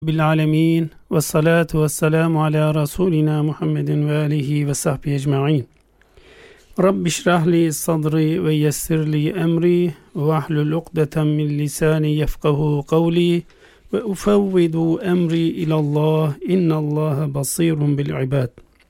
Bil-alemin ve salatu ve selamu ala Resulina Muhammedin ve alihi ve sahbihi ecma'in. Rabbi şrahli sadri ve yessirli emri ve ahlul ukdeten min lisani yefkahu kavli ve ufevvidu emri ilallah innallaha basirun bil ibad.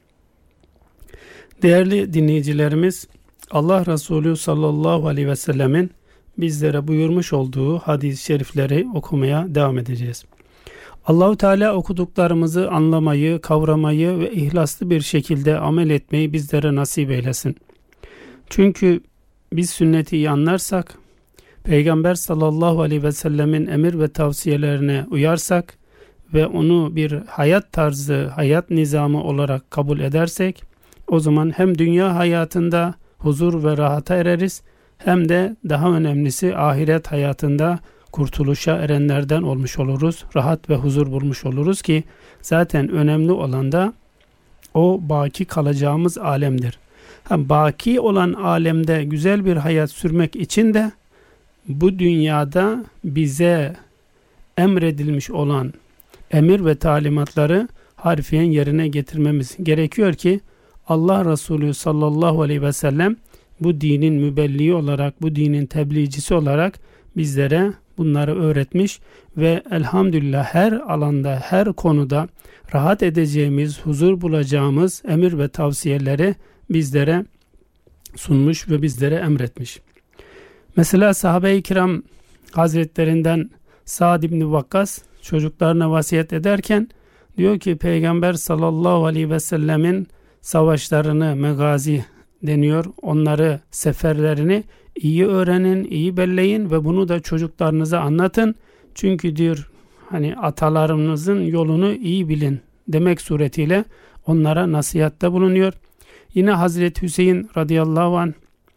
Değerli dinleyicilerimiz, Allah Resulü sallallahu aleyhi ve sellemin bizlere buyurmuş olduğu hadis-i şerifleri okumaya devam edeceğiz. Allahu Teala okuduklarımızı anlamayı, kavramayı ve ihlaslı bir şekilde amel etmeyi bizlere nasip eylesin. Çünkü biz sünneti iyi anlarsak, Peygamber sallallahu aleyhi ve sellemin emir ve tavsiyelerine uyarsak ve onu bir hayat tarzı, hayat nizamı olarak kabul edersek, o zaman hem dünya hayatında huzur ve rahata ereriz, hem de daha önemlisi ahiret hayatında kurtuluşa erenlerden olmuş oluruz. Rahat ve huzur bulmuş oluruz ki zaten önemli olan da o baki kalacağımız alemdir. Baki olan alemde güzel bir hayat sürmek için de bu dünyada bize emredilmiş olan emir ve talimatları harfiyen yerine getirmemiz gerekiyor ki Allah Resulü sallallahu aleyhi ve sellem bu dinin mübelliği olarak, bu dinin tebliğcisi olarak bizlere bunları öğretmiş ve elhamdülillah her alanda, her konuda rahat edeceğimiz, huzur bulacağımız emir ve tavsiyeleri bizlere sunmuş ve bizlere emretmiş. Mesela sahabe-i kiram hazretlerinden Sa'd ibn Vakkas çocuklarına vasiyet ederken diyor ki Peygamber sallallahu aleyhi ve sellemin savaşlarını, megazi deniyor, onları, seferlerini iyi öğrenin, iyi belleyin ve bunu da çocuklarınıza anlatın. Çünkü diyor atalarınızın yolunu iyi bilin demek suretiyle onlara nasihatte bulunuyor. Yine Hazreti Hüseyin radıyallahu anh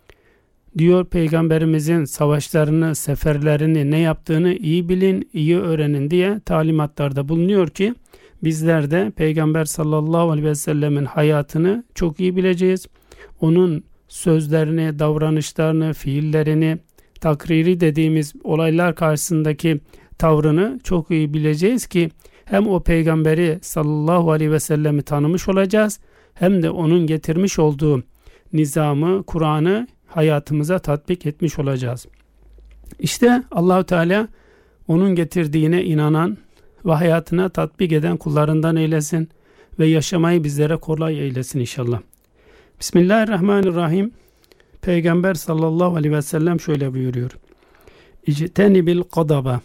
diyor Peygamberimizin savaşlarını, seferlerini, ne yaptığını iyi bilin, iyi öğrenin diye talimatlarda bulunuyor ki bizler de Peygamber sallallahu aleyhi ve sellemin hayatını çok iyi bileceğiz. Onun sözlerini, davranışlarını, fiillerini, takriri dediğimiz olaylar karşısındaki tavrını çok iyi bileceğiz ki hem o peygamberi sallallahu aleyhi ve sellemi tanımış olacağız hem de onun getirmiş olduğu nizamı, Kur'an'ı hayatımıza tatbik etmiş olacağız. İşte Allahu Teala onun getirdiğine inanan ve hayatına tatbik eden kullarından eylesin ve yaşamayı bizlere kolay eylesin inşallah. Bismillahirrahmanirrahim. Peygamber sallallahu aleyhi ve sellem şöyle buyuruyor. İctenibil gadaba.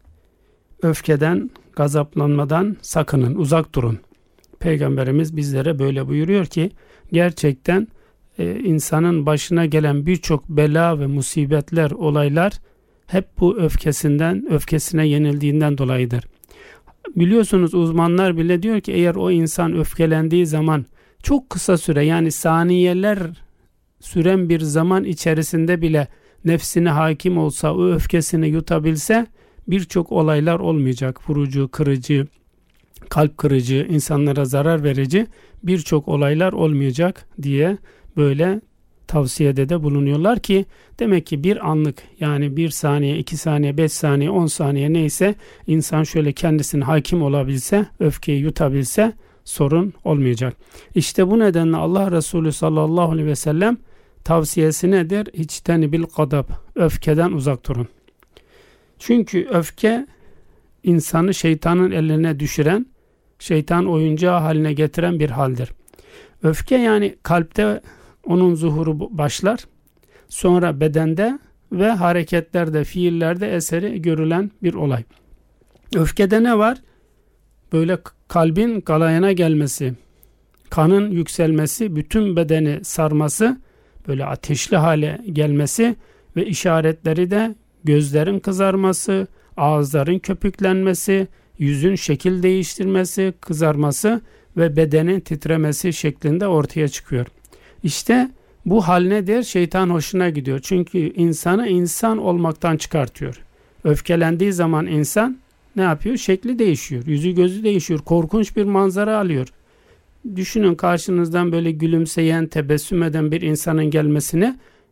Öfkeden, gazaplanmadan sakının, uzak durun. Peygamberimiz bizlere böyle buyuruyor ki gerçekten insanın başına gelen birçok bela ve musibetler, olaylar hep bu öfkesine yenildiğinden dolayıdır. Biliyorsunuz uzmanlar bile diyor ki eğer o insan öfkelendiği zaman çok kısa süre, yani saniyeler süren bir zaman içerisinde bile nefsine hakim olsa, o öfkesini yutabilse birçok olaylar olmayacak. Vurucu, kırıcı, kalp kırıcı, insanlara zarar verici birçok olaylar olmayacak diye böyle tavsiyede de bulunuyorlar ki demek ki bir anlık, yani 1 saniye, 2 saniye, 5 saniye, 10 saniye neyse insan şöyle kendisine hakim olabilse, öfkeyi yutabilse sorun olmayacak. İşte bu nedenle Allah Resulü sallallahu aleyhi ve sellem tavsiyesi nedir? İçtenibil gadab. Öfkeden uzak durun. Çünkü öfke insanı şeytanın eline düşüren, şeytan oyuncağı haline getiren bir haldir. Öfke yani kalpte onun zuhuru başlar. Sonra bedende ve hareketlerde, fiillerde eseri görülen bir olay. Öfkede ne var? Böyle kalbin galayana gelmesi, kanın yükselmesi, bütün bedeni sarması, böyle ateşli hale gelmesi ve işaretleri de gözlerin kızarması, ağızların köpüklenmesi, yüzün şekil değiştirmesi, kızarması ve bedenin titremesi şeklinde ortaya çıkıyor. İşte bu hal nedir? Şeytan hoşuna gidiyor. Çünkü insanı insan olmaktan çıkartıyor. Öfkelendiği zaman insan ne yapıyor? Şekli değişiyor. Yüzü gözü değişiyor. Korkunç bir manzara alıyor. Düşünün karşınızdan böyle gülümseyen, tebessüm eden bir insanın gelmesine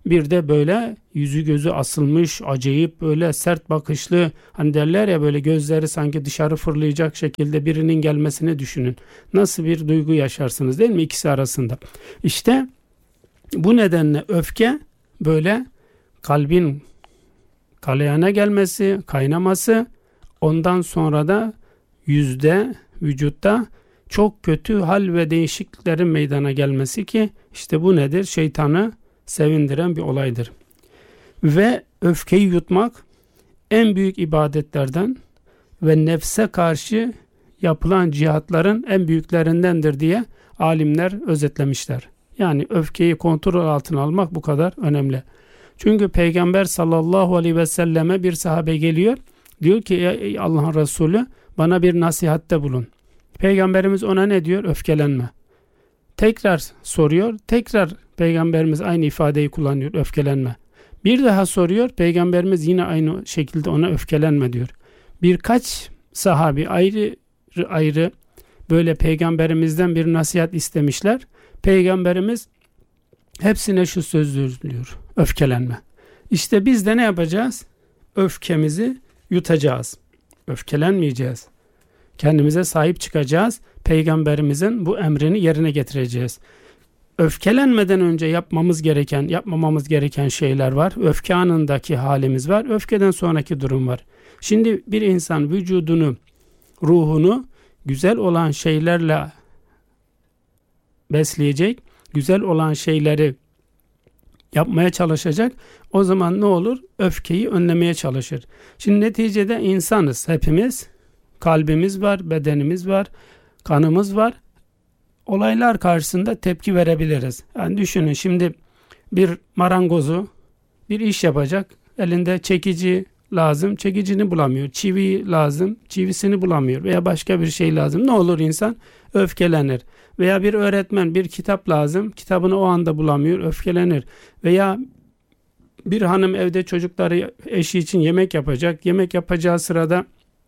Bir de böyle yüzü gözü asılmış, acayip böyle sert bakışlı, hani derler ya böyle gözleri sanki dışarı fırlayacak şekilde birinin gelmesini düşünün. Nasıl bir duygu yaşarsınız değil mi ikisi arasında? İşte bu nedenle öfke böyle kalbin galeyana gelmesi, kaynaması, ondan sonra da yüzde, vücutta çok kötü hal ve değişikliklerin meydana gelmesi ki işte bu nedir? Şeytanı sevindiren bir olaydır. Ve öfkeyi yutmak en büyük ibadetlerden ve nefse karşı yapılan cihatların en büyüklerindendir diye alimler özetlemişler. Yani öfkeyi kontrol altına almak bu kadar önemli. Çünkü Peygamber sallallahu aleyhi ve selleme bir sahabe geliyor. Diyor ki ey Allah'ın Resulü bana bir nasihatte bulun. Peygamberimiz ona ne diyor? Öfkelenme. Tekrar soruyor. Tekrar Peygamberimiz aynı ifadeyi kullanıyor. Öfkelenme. Bir daha soruyor. Peygamberimiz yine aynı şekilde ona öfkelenme diyor. Birkaç sahabi ayrı ayrı böyle Peygamberimizden bir nasihat istemişler. Peygamberimiz hepsine şu sözü diyor. Öfkelenme. İşte biz de ne yapacağız? Öfkemizi yutacağız. Öfkelenmeyeceğiz. Kendimize sahip çıkacağız. Peygamberimizin bu emrini yerine getireceğiz. Öfkelenmeden önce yapmamamız gereken şeyler var. Öfke anındaki halimiz var. Öfkeden sonraki durum var. Şimdi bir insan vücudunu, ruhunu güzel olan şeylerle besleyecek, güzel olan şeyleri yapmaya çalışacak. O zaman ne olur? Öfkeyi önlemeye çalışır. Şimdi neticede insanız hepimiz. Kalbimiz var, bedenimiz var, kanımız var. Olaylar karşısında tepki verebiliriz. Yani düşünün şimdi bir marangozu bir iş yapacak. Elinde çekici lazım, çekicini bulamıyor. Çivi lazım, çivisini bulamıyor. Veya başka bir şey lazım. Ne olur insan? Öfkelenir. Veya bir öğretmen bir kitap lazım, kitabını o anda bulamıyor, öfkelenir. Veya bir hanım evde çocukları, eşi için yemek yapacak. Yemek yapacağı sırada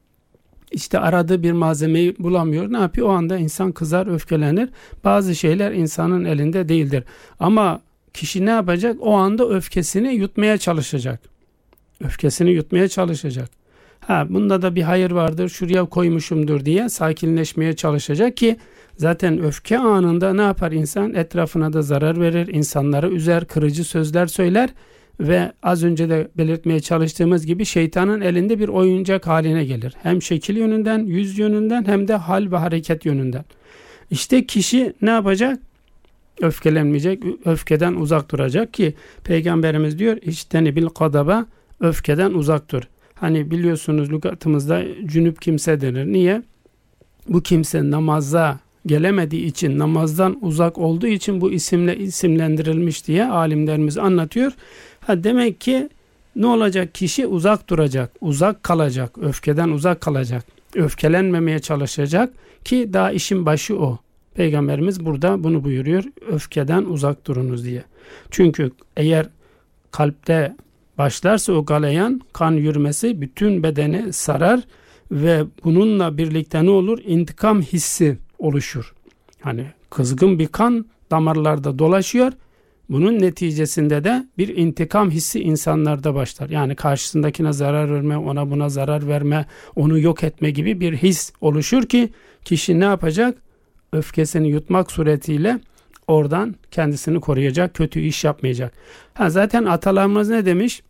işte aradığı bir malzemeyi bulamıyor. Ne yapıyor? O anda insan kızar, öfkelenir. Bazı şeyler insanın elinde değildir. Ama kişi ne yapacak? O anda öfkesini yutmaya çalışacak. Öfkesini yutmaya çalışacak. Bunda da bir hayır vardır, şuraya koymuşumdur diye sakinleşmeye çalışacak ki zaten öfke anında ne yapar insan? Etrafına da zarar verir, insanları üzer, kırıcı sözler söyler ve az önce de belirtmeye çalıştığımız gibi şeytanın elinde bir oyuncak haline gelir. Hem şekil yönünden, yüz yönünden hem de hal ve hareket yönünden. İşte kişi ne yapacak? Öfkelenmeyecek, öfkeden uzak duracak ki Peygamberimiz diyor İçteni bil kadaba, öfkeden uzak dur. Hani biliyorsunuz lügatımızda cünüp kimse denir. Niye? Bu kimse namaza gelemediği için, namazdan uzak olduğu için bu isimle isimlendirilmiş diye alimlerimiz anlatıyor. Demek ki ne olacak? Kişi uzak duracak, uzak kalacak, öfkeden uzak kalacak. Öfkelenmemeye çalışacak ki daha işin başı o. Peygamberimiz burada bunu buyuruyor. Öfkeden uzak durunuz diye. Çünkü eğer kalpte başlarsa o galeyan, kan yürümesi bütün bedeni sarar ve bununla birlikte ne olur? İntikam hissi oluşur. Hani kızgın bir kan damarlarda dolaşıyor. Bunun neticesinde de bir intikam hissi insanlarda başlar. Yani karşısındakine zarar verme, ona buna zarar verme, onu yok etme gibi bir his oluşur ki kişi ne yapacak? Öfkesini yutmak suretiyle oradan kendisini koruyacak, kötü iş yapmayacak. Zaten atalarımız ne demiş?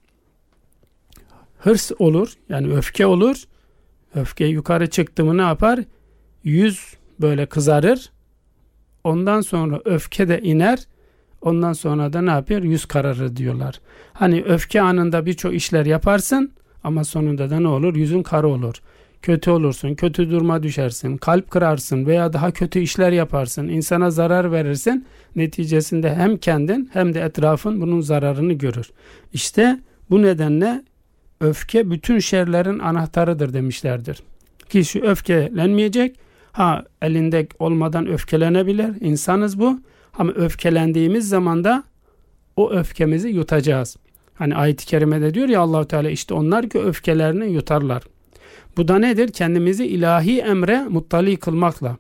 Hırs olur, yani öfke olur. Öfke yukarı çıktı mı ne yapar? Yüz böyle kızarır. Ondan sonra öfke de iner. Ondan sonra da ne yapıyor? Yüz kararır diyorlar. Hani öfke anında birçok işler yaparsın ama sonunda da ne olur? Yüzün kara olur. Kötü olursun, kötü duruma düşersin, kalp kırarsın veya daha kötü işler yaparsın, insana zarar verirsin. Neticesinde hem kendin hem de etrafın bunun zararını görür. İşte bu nedenle öfke bütün şerlerin anahtarıdır demişlerdir. Kişi öfkelenmeyecek. Elinde olmadan öfkelenebilir. İnsanız bu. Ama öfkelendiğimiz zaman da o öfkemizi yutacağız. Hani ayet-i kerimede diyor ya Allah-u Teala işte onlar ki öfkelerini yutarlar. Bu da nedir? Kendimizi ilahi emre muttali kılmakla,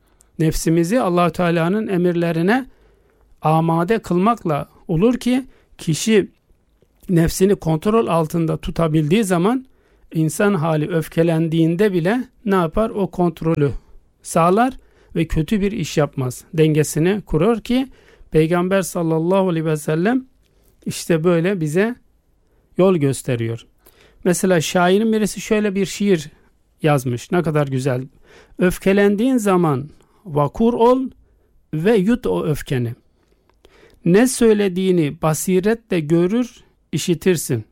nefsimizi Allah-u Teala'nın emirlerine amade kılmakla olur ki Kişi nefsini kontrol altında tutabildiği zaman insan hali öfkelendiğinde bile ne yapar? O kontrolü sağlar ve kötü bir iş yapmaz. Dengesini kurur ki Peygamber sallallahu aleyhi ve sellem işte böyle bize yol gösteriyor. Mesela şairin birisi şöyle bir şiir yazmış. Ne kadar güzel. Öfkelendiğin zaman vakur ol ve yut o öfkeni. Ne söylediğini basiretle görür, işitirsin.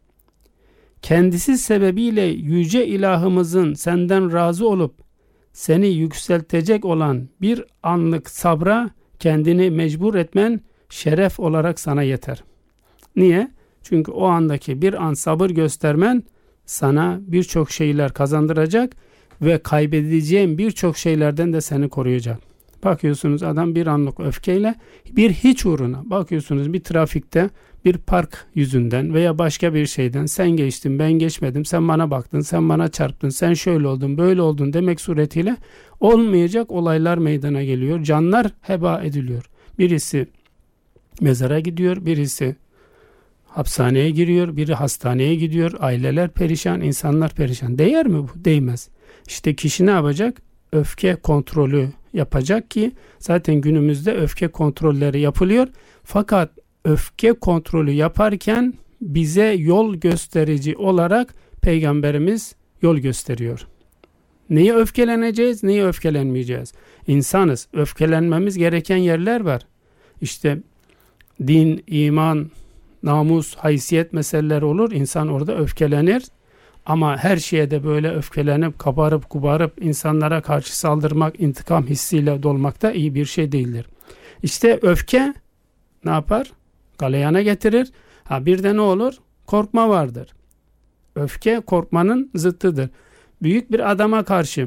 Kendisi sebebiyle yüce ilahımızın senden razı olup seni yükseltecek olan bir anlık sabra kendini mecbur etmen şeref olarak sana yeter. Niye? Çünkü o andaki bir an sabır göstermen sana birçok şeyler kazandıracak ve kaybedeceğin birçok şeylerden de seni koruyacak. Bakıyorsunuz adam bir anlık öfkeyle bir hiç uğruna, bakıyorsunuz bir trafikte bir park yüzünden veya başka bir şeyden sen geçtin ben geçmedim, sen bana baktın, sen bana çarptın, sen şöyle oldun böyle oldun demek suretiyle olmayacak olaylar meydana geliyor. Canlar heba ediliyor. Birisi mezara gidiyor, birisi hapishaneye giriyor, biri hastaneye gidiyor, aileler perişan, insanlar perişan. Değer mi bu? Değmez. İşte kişi ne yapacak? Öfke kontrolü yapacak ki zaten günümüzde öfke kontrolleri yapılıyor. Fakat öfke kontrolü yaparken bize yol gösterici olarak Peygamberimiz yol gösteriyor. Neye öfkeleneceğiz, neye öfkelenmeyeceğiz? İnsanız. Öfkelenmemiz gereken yerler var. İşte din, iman, namus, haysiyet meseleleri olur. İnsan orada öfkelenir. Ama her şeye de böyle öfkelenip, kabarıp, kubarıp insanlara karşı saldırmak, intikam hissiyle dolmak da iyi bir şey değildir. İşte öfke ne yapar? Galeyana getirir. Bir de ne olur? Korkma vardır. Öfke korkmanın zıttıdır. Büyük bir adama karşı,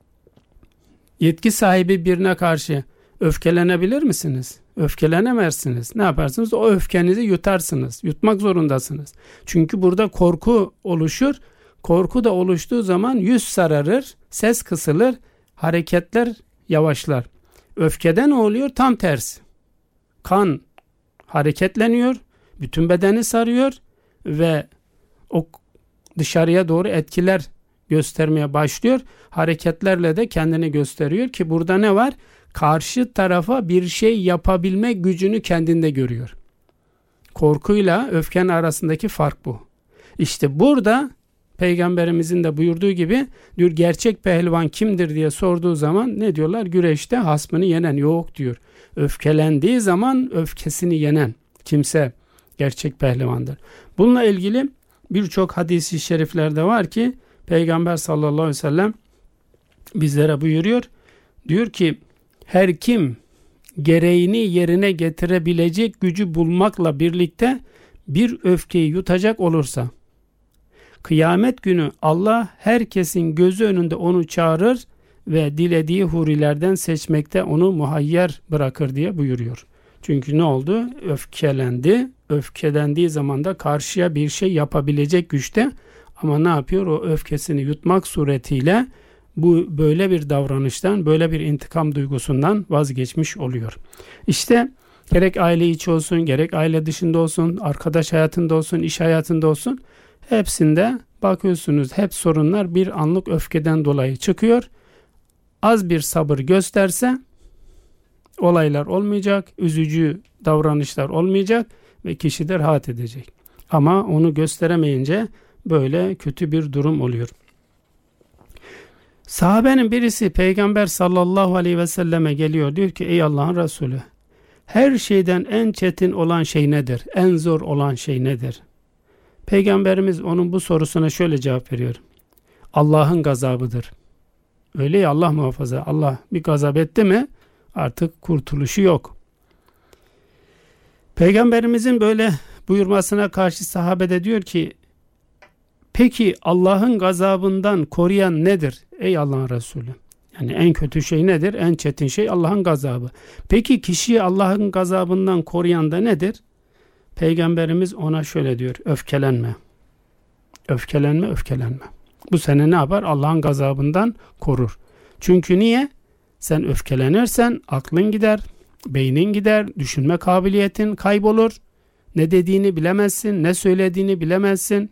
yetki sahibi birine karşı öfkelenebilir misiniz? Öfkelenemezsiniz. Ne yaparsınız? O öfkenizi yutarsınız. Yutmak zorundasınız. Çünkü burada korku oluşur. Korku da oluştuğu zaman yüz sararır, ses kısılır, hareketler yavaşlar. Öfkede ne oluyor? Tam tersi. Kan hareketleniyor, bütün bedeni sarıyor ve o dışarıya doğru etkiler göstermeye başlıyor. Hareketlerle de kendini gösteriyor ki burada ne var? Karşı tarafa bir şey yapabilme gücünü kendinde görüyor. Korkuyla öfkenin arasındaki fark bu. İşte burada Peygamberimizin de buyurduğu gibi diyor, gerçek pehlivan kimdir diye sorduğu zaman ne diyorlar? Güreşte hasmını yenen. Yok diyor. Öfkelendiği zaman öfkesini yenen kimse gerçek pehlivandır. Bununla ilgili birçok hadis-i şeriflerde var ki Peygamber sallallahu aleyhi ve sellem bizlere buyuruyor. Diyor ki her kim gereğini yerine getirebilecek gücü bulmakla birlikte bir öfkeyi yutacak olursa kıyamet günü Allah herkesin gözü önünde onu çağırır ve dilediği hurilerden seçmekte onu muhayyer bırakır diye buyuruyor. Çünkü ne oldu? Öfkelendi. Öfkelendiği zaman da karşıya bir şey yapabilecek güçte ama ne yapıyor? O öfkesini yutmak suretiyle bu böyle bir davranıştan, böyle bir intikam duygusundan vazgeçmiş oluyor. İşte gerek aile içi olsun, gerek aile dışında olsun, arkadaş hayatında olsun, iş hayatında olsun, hepsinde bakıyorsunuz hep sorunlar bir anlık öfkeden dolayı çıkıyor. Az bir sabır gösterse olaylar olmayacak, üzücü davranışlar olmayacak ve kişi de rahat edecek. Ama onu gösteremeyince böyle kötü bir durum oluyor. Sahabenin birisi Peygamber sallallahu aleyhi ve selleme geliyor, diyor ki ey Allah'ın Resulü, her şeyden en çetin olan şey nedir? En zor olan şey nedir? Peygamberimiz onun bu sorusuna şöyle cevap veriyor. Allah'ın gazabıdır. Öyle ya, Allah muhafaza. Allah bir gazap etti mi artık kurtuluşu yok. Peygamberimizin böyle buyurmasına karşı sahabe de diyor ki peki Allah'ın gazabından koruyan nedir? Ey Allah'ın Resulü. Yani en kötü şey nedir? En çetin şey Allah'ın gazabı. Peki kişiyi Allah'ın gazabından koruyan da nedir? Peygamberimiz ona şöyle diyor. Öfkelenme. Öfkelenme, öfkelenme. Bu seni ne yapar? Allah'ın gazabından korur. Çünkü niye? Sen öfkelenirsen aklın gider, beynin gider, düşünme kabiliyetin kaybolur. Ne dediğini bilemezsin, ne söylediğini bilemezsin.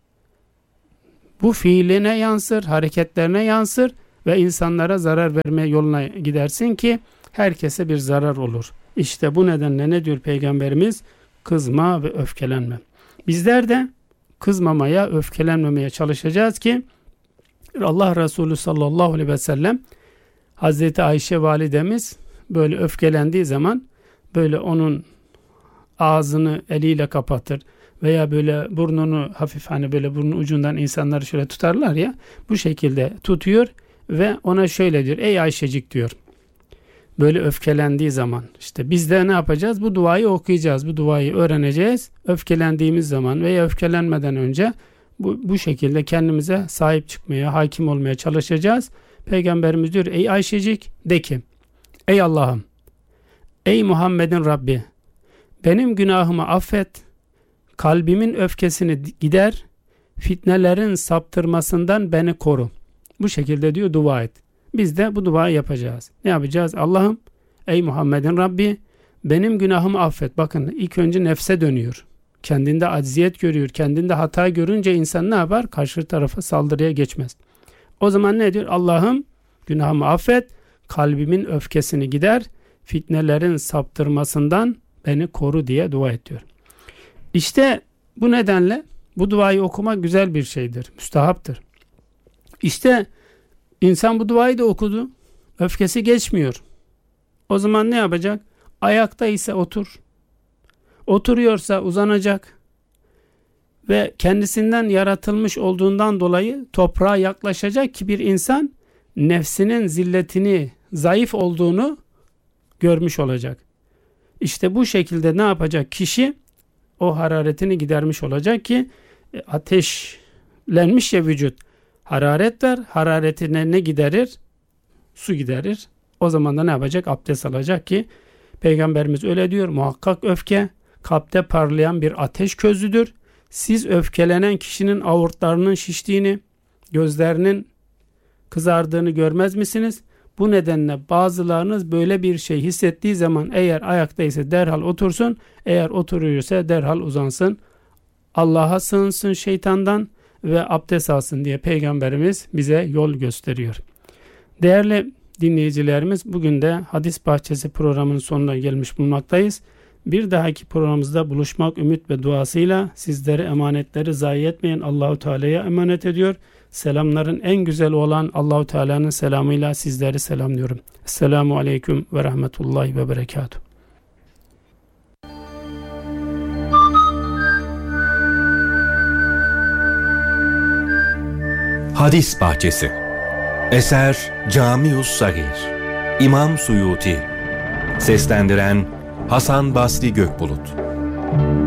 Bu fiiline yansır, hareketlerine yansır ve insanlara zarar verme yoluna gidersin ki herkese bir zarar olur. İşte bu nedenle ne diyor Peygamberimiz? Kızma ve öfkelenme. Bizler de kızmamaya, öfkelenmemeye çalışacağız ki Allah Resulü sallallahu aleyhi ve sellem Hazreti Ayşe validemiz böyle öfkelendiği zaman böyle onun ağzını eliyle kapatır veya böyle burnunu hafif hani böyle burnun ucundan insanları şöyle tutarlar ya, bu şekilde tutuyor ve ona şöyle diyor: ey Ayşecik diyor. Böyle öfkelendiği zaman işte biz de ne yapacağız? Bu duayı okuyacağız. Bu duayı öğreneceğiz. Öfkelendiğimiz zaman veya öfkelenmeden önce bu şekilde kendimize sahip çıkmaya, hakim olmaya çalışacağız. Peygamberimiz diyor: ey Ayşecik, de ki ey Allah'ım, ey Muhammed'in Rabbi, benim günahımı affet, kalbimin öfkesini gider, fitnelerin saptırmasından beni koru. Bu şekilde diyor dua et. Biz de bu duayı yapacağız. Ne yapacağız? Allah'ım, ey Muhammed'in Rabbi, benim günahımı affet. Bakın ilk önce nefse dönüyor. Kendinde acziyet görüyor. Kendinde hata görünce insan ne yapar? Karşı tarafa saldırıya geçmez. O zaman ne diyor? Allah'ım, günahımı affet, kalbimin öfkesini gider, fitnelerin saptırmasından beni koru diye dua ediyor. İşte bu nedenle bu duayı okumak güzel bir şeydir. Müstahaptır. İşte insan bu duayı da okudu. Öfkesi geçmiyor. O zaman ne yapacak? Ayakta ise otur. Oturuyorsa uzanacak. Ve kendisinden yaratılmış olduğundan dolayı toprağa yaklaşacak ki bir insan nefsinin zilletini, zayıf olduğunu görmüş olacak. İşte bu şekilde ne yapacak kişi? O hararetini gidermiş olacak ki ateşlenmiş ya vücut. Hararet var. Hararetine ne giderir? Su giderir. O zaman da ne yapacak? Abdest alacak ki Peygamberimiz öyle diyor. Muhakkak öfke kalpte parlayan bir ateş közüdür. Siz öfkelenen kişinin aortlarının şiştiğini, gözlerinin kızardığını görmez misiniz? Bu nedenle bazılarınız böyle bir şey hissettiği zaman eğer ayaktaysa derhal otursun, eğer oturuyorsa derhal uzansın. Allah'a sığınsın şeytandan ve abdest alsın diye Peygamberimiz bize yol gösteriyor. Değerli dinleyicilerimiz, bugün de Hadis Bahçesi programının sonuna gelmiş bulunmaktayız. Bir dahaki programımızda buluşmak ümit ve duasıyla sizleri emanetleri zayi etmeyen Allahu Teala'ya emanet ediyor. Selamların en güzel olan Allahu Teala'nın selamıyla sizleri selamlıyorum. Esselamu aleyküm ve rahmetullahi ve berekatuhu. Hadis Bahçesi. Eser Camius Sagir. İmam Suyuti. Seslendiren Hasan Basri Gökbulut.